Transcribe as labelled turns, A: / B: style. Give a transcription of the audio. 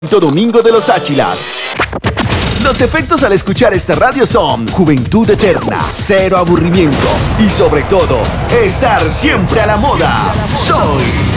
A: Santo Domingo de los Áchilas. Los efectos al escuchar esta radio son juventud eterna, cero aburrimiento y sobre todo, estar siempre a la moda. Soy